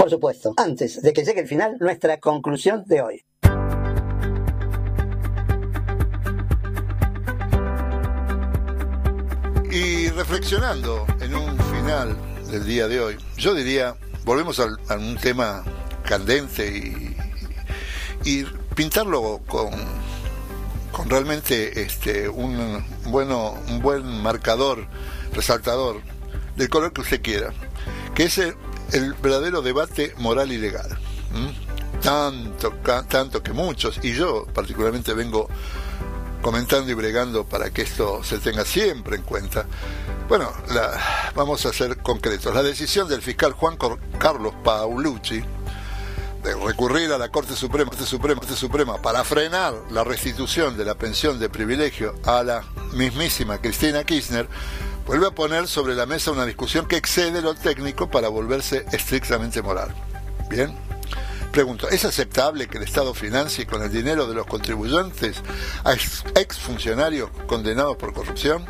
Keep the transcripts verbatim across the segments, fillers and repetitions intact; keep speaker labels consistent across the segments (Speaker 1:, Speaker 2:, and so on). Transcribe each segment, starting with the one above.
Speaker 1: por supuesto, antes de que llegue el final, nuestra conclusión de hoy.
Speaker 2: Y reflexionando en un final del día de hoy, yo diría, volvemos al, a un tema candente y, y pintarlo con, con realmente este, un, bueno, un buen marcador, resaltador, del color que usted quiera, que es el, el verdadero debate moral y legal. ¿Mm? Tanto, ca, tanto que muchos, y yo particularmente vengo comentando y bregando para que esto se tenga siempre en cuenta. Bueno, la, vamos a ser concretos. La decisión del fiscal Juan Carlos Paulucci de recurrir a la Corte Suprema, Corte Suprema, Corte Suprema para frenar la restitución de la pensión de privilegio a la mismísima Cristina Kirchner, vuelve a poner sobre la mesa una discusión que excede lo técnico para volverse estrictamente moral. Bien. Pregunto, ¿es aceptable que el Estado financie con el dinero de los contribuyentes a exfuncionarios condenados por corrupción?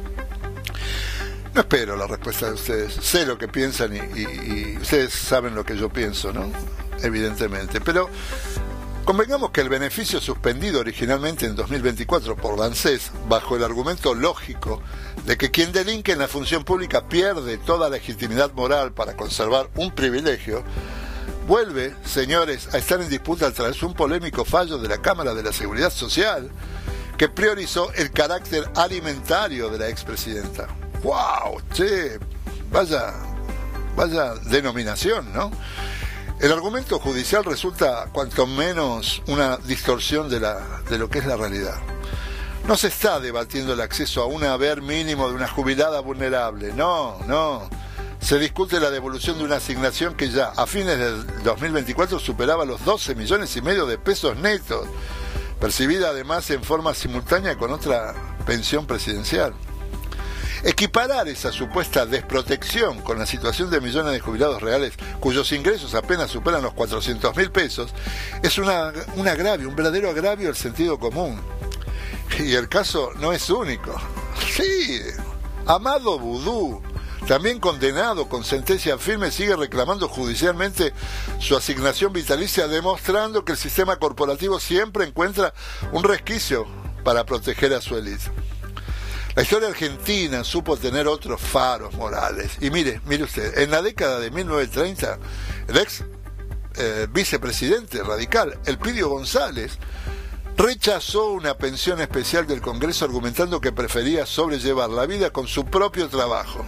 Speaker 2: No espero la respuesta de ustedes. Sé lo que piensan y, y, y ustedes saben lo que yo pienso, ¿no? Evidentemente. Pero convengamos que el beneficio suspendido originalmente en dos mil veinticuatro por ANSES, bajo el argumento lógico de que quien delinque en la función pública pierde toda legitimidad moral para conservar un privilegio, vuelve, señores, a estar en disputa tras un polémico fallo de la Cámara de la Seguridad Social que priorizó el carácter alimentario de la expresidenta. ¡Wow! Che, vaya, vaya denominación, ¿no? El argumento judicial resulta cuanto menos una distorsión de, la, de lo que es la realidad. No se está debatiendo el acceso a un haber mínimo de una jubilada vulnerable, no, no. Se discute la devolución de una asignación que ya a fines del dos mil veinticuatro superaba los doce millones y medio de pesos netos, percibida además en forma simultánea con otra pensión presidencial. Equiparar esa supuesta desprotección con la situación de millones de jubilados reales cuyos ingresos apenas superan los cuatrocientos mil pesos es una, un agravio, un verdadero agravio al sentido común. Y el caso no es único. Sí, Amado Vudú, también condenado con sentencia firme, sigue reclamando judicialmente su asignación vitalicia, demostrando que el sistema corporativo siempre encuentra un resquicio para proteger a su élite. La historia argentina supo tener otros faros morales. Y mire, mire usted, en la década de mil novecientos treinta, el ex eh, vicepresidente radical, Elpidio González, rechazó una pensión especial del Congreso argumentando que prefería sobrellevar la vida con su propio trabajo.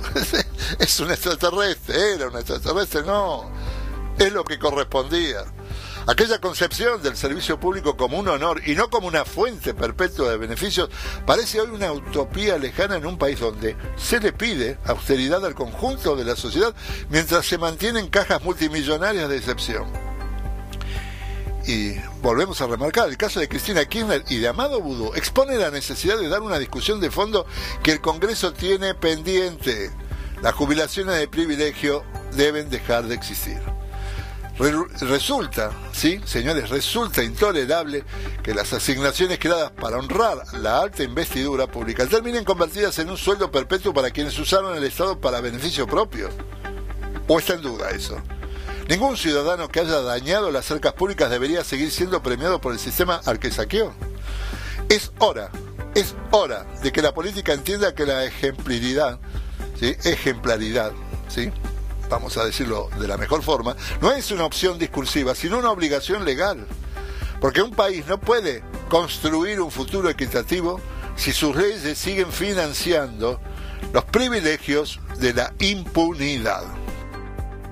Speaker 2: Es un extraterrestre, era un extraterrestre, no, es lo que correspondía. Aquella concepción del servicio público como un honor y no como una fuente perpetua de beneficios parece hoy una utopía lejana en un país donde se le pide austeridad al conjunto de la sociedad mientras se mantienen cajas multimillonarias de excepción. Y volvemos a remarcar, el caso de Cristina Kirchner y de Amado Vudú expone la necesidad de dar una discusión de fondo que el Congreso tiene pendiente. Las jubilaciones de privilegio deben dejar de existir. Re resulta, sí, señores, resulta intolerable que las asignaciones creadas para honrar la alta investidura pública terminen convertidas en un sueldo perpetuo para quienes usaron el Estado para beneficio propio. ¿O está en duda eso? Ningún ciudadano que haya dañado las arcas públicas debería seguir siendo premiado por el sistema al que saqueó. Es hora, es hora de que la política entienda que la ejemplaridad, ¿sí? ejemplaridad, ¿sí? vamos a decirlo de la mejor forma, no es una opción discursiva, sino una obligación legal. Porque un país no puede construir un futuro equitativo si sus leyes siguen financiando los privilegios de la impunidad.